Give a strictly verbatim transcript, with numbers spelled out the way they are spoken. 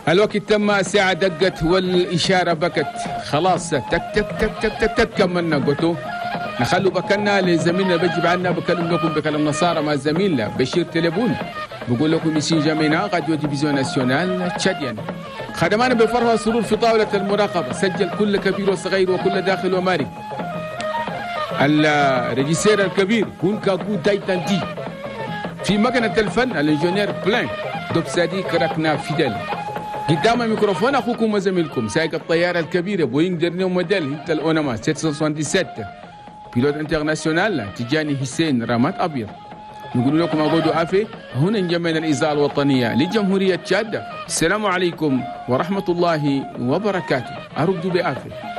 الوقت تم، الساعة دقت والإشارة بكت، خلاص تك تك تك تك تك, تك كملنا قلتوا نخلوا بكنا لزميلنا بجيب عنا بكلم لكم بكلم نصارى مع زميلنا بشير تليفون بقول لكم يسين جميعنا راديو ديفيزيون ناسيونال تشاديان. خدمانا بفرحة وسرور في طاولة المراقبة، سجل كل كبير وصغير وكل داخل وماري. الريجيسير الكبير كون كاكو تايتان دي في مكنة الفن الانجينير بلان دوب صديق ركنا فيدل. قدام الميكروفون اخوكم وزميلكم سائق الطياره الكبيره بوينغ ديرنيو موديل هيت الاوناما سبعمية سبعة وسبعين بيلوت انترناسيونال تجاني حسين رامات ابيض. نقول لكم اقعدوا عافيه هنا نجمعنا الاذاعه الوطنيه لجمهوريه تشاد. السلام عليكم ورحمه الله وبركاته، اردوا بعافيه.